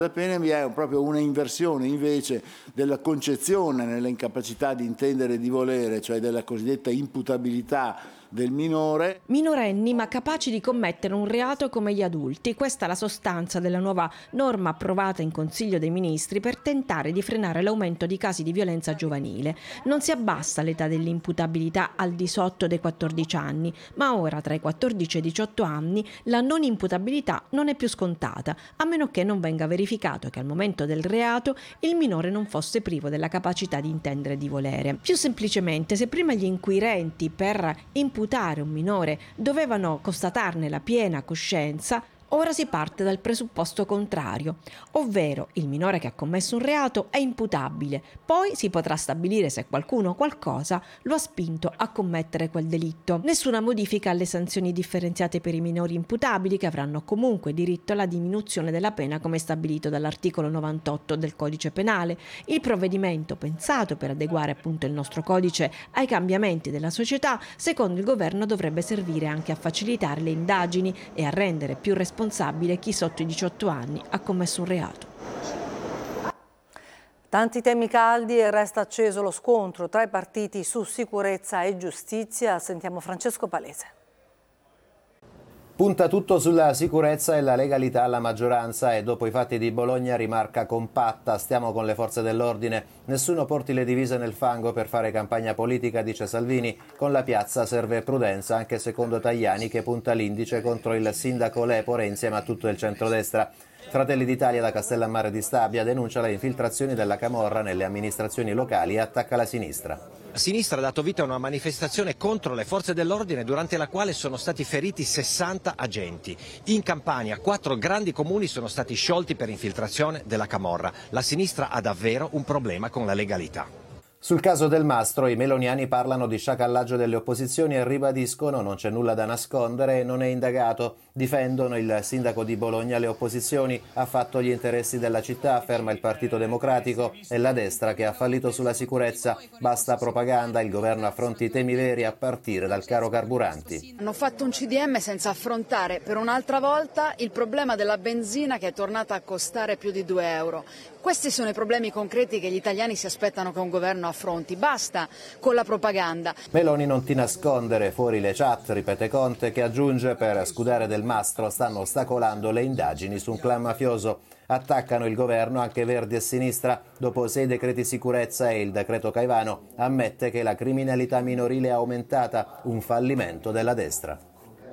pena vi è proprio una inversione invece della concezione nelle incapacità di intendere e di volere, cioè della cosiddetta imputabilità del minore. Minorenni ma capaci di commettere un reato come gli adulti. Questa è la sostanza della nuova norma approvata in Consiglio dei Ministri per tentare di frenare l'aumento di casi di violenza giovanile. Non si abbassa l'età dell'imputabilità al di sotto dei 14 anni, ma ora tra i 14 e i 18 anni la non imputabilità non è più scontata, a meno che non venga verificato che al momento del reato il minore non fosse privo della capacità di intendere e di volere. Più semplicemente, se prima gli inquirenti per imputare un minore dovevano constatarne la piena coscienza, ora si parte dal presupposto contrario, ovvero il minore che ha commesso un reato è imputabile, poi si potrà stabilire se qualcuno o qualcosa lo ha spinto a commettere quel delitto. Nessuna modifica alle sanzioni differenziate per i minori imputabili, che avranno comunque diritto alla diminuzione della pena come stabilito dall'articolo 98 del Codice Penale. Il provvedimento, pensato per adeguare appunto il nostro codice ai cambiamenti della società, secondo il governo dovrebbe servire anche a facilitare le indagini e a rendere più responsabile chi sotto i 18 anni ha commesso un reato. Tanti temi caldi e resta acceso lo scontro tra i partiti su sicurezza e giustizia. Sentiamo Francesco Palese. Punta tutto sulla sicurezza e la legalità alla maggioranza e dopo i fatti di Bologna rimarca compatta: stiamo con le forze dell'ordine, nessuno porti le divise nel fango per fare campagna politica, dice Salvini. Con la piazza serve prudenza anche secondo Tajani, che punta l'indice contro il sindaco Lepore insieme a tutto il centrodestra. Fratelli d'Italia da Castellammare di Stabia denuncia le infiltrazioni della camorra nelle amministrazioni locali e attacca la sinistra. La sinistra ha dato vita a una manifestazione contro le forze dell'ordine durante la quale sono stati feriti 60 agenti. In Campania 4 grandi comuni sono stati sciolti per infiltrazione della camorra. La sinistra ha davvero un problema con la legalità. Sul caso del Mastro i meloniani parlano di sciacallaggio delle opposizioni e ribadiscono non c'è nulla da nascondere e non è indagato. Difendono il sindaco di Bologna, le opposizioni ha fatto gli interessi della città, afferma il Partito Democratico, e la destra che ha fallito sulla sicurezza. Basta propaganda, il governo affronti i temi veri a partire dal caro carburanti. Hanno fatto un CDM senza affrontare per un'altra volta il problema della benzina, che è tornata a costare più di 2 euro. Questi sono i problemi concreti che gli italiani si aspettano che un governo affronti. Basta con la propaganda. Meloni non ti nascondere, fuori le chat, ripete Conte, che aggiunge: per scudare Del Mastro stanno ostacolando le indagini su un clan mafioso. Attaccano il governo anche Verdi e Sinistra. Dopo 6 decreti sicurezza e il decreto Caivano, ammette che la criminalità minorile è aumentata, un fallimento della destra.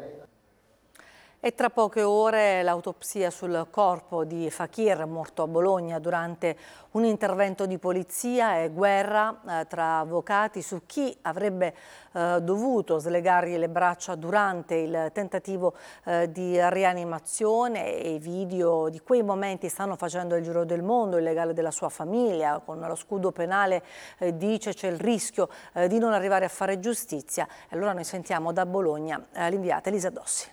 E tra poche ore l'autopsia sul corpo di Fakir, morto a Bologna durante un intervento di polizia, e guerra tra avvocati su chi avrebbe dovuto slegargli le braccia durante il tentativo di rianimazione. E i video di quei momenti stanno facendo il giro del mondo. Il legale della sua famiglia, con lo scudo penale, dice c'è il rischio di non arrivare a fare giustizia. E allora noi sentiamo da Bologna l'inviata Elisa Dossi.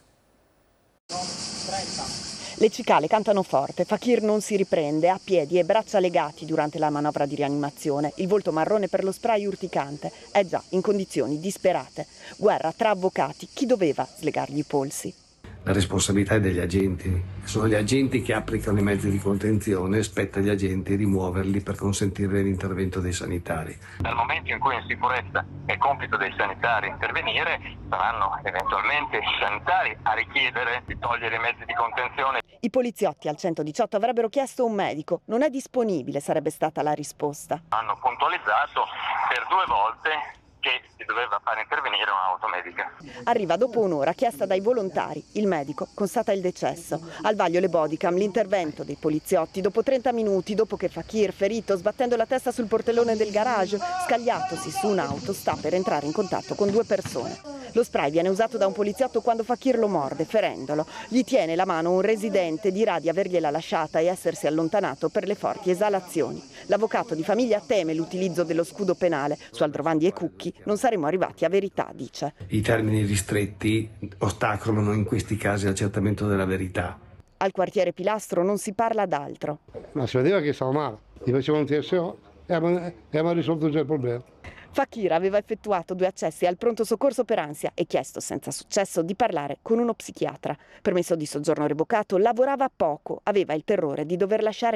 Le cicale cantano forte, Fakir non si riprende, ha piedi e braccia legati durante la manovra di rianimazione, il volto marrone per lo spray urticante, è già in condizioni disperate. Guerra tra avvocati, chi doveva slegargli i polsi? La responsabilità è degli agenti, sono gli agenti che applicano i mezzi di contenzione, spetta agli agenti rimuoverli per consentire l'intervento dei sanitari. Dal momento in cui in sicurezza è compito dei sanitari intervenire, saranno eventualmente i sanitari a richiedere di togliere i mezzi di contenzione. I poliziotti al 118 avrebbero chiesto un medico, non è disponibile, sarebbe stata la risposta. Hanno puntualizzato per 2 volte che si doveva fare intervenire un'auto medica. Arriva dopo un'ora, chiesta dai volontari. Il medico constata il decesso. Al vaglio le bodycam, l'intervento dei poliziotti. Dopo 30 minuti, dopo che Fakir, ferito, sbattendo la testa sul portellone del garage, scagliatosi su un'auto, sta per entrare in contatto con 2 persone. Lo spray viene usato da un poliziotto quando Fakir lo morde, ferendolo. Gli tiene la mano un residente, dirà di avergliela lasciata e essersi allontanato per le forti esalazioni. L'avvocato di famiglia teme l'utilizzo dello scudo penale. Su Aldrovandi e Cucchi non saremo arrivati a verità, dice. I termini ristretti ostacolano in questi casi l'accertamento della verità. Al quartiere Pilastro non si parla d'altro. Ma si vedeva che stava male, gli facevano un TSO e abbiamo risolto già il problema. Fakir aveva effettuato 2 accessi al pronto soccorso per ansia e chiesto senza successo di parlare con uno psichiatra. Permesso di soggiorno revocato, lavorava poco, aveva il terrore di dover lasciare